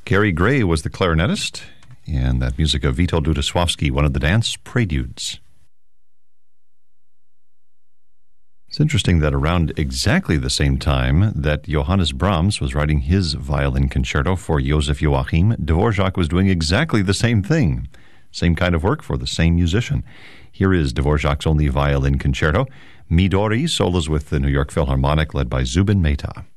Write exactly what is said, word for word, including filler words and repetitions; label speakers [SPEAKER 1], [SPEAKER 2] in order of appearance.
[SPEAKER 1] Gary Gray was the clarinetist, and that music of Witold Lutoslawski, one of the dance preludes. It's interesting that around exactly the same time that Johannes Brahms was writing his violin concerto for Joseph Joachim, Dvorak was doing exactly the same thing. Same kind of work for the same musician. Here is Dvorak's only violin concerto, Midori, solos with the New York Philharmonic led by Zubin Mehta.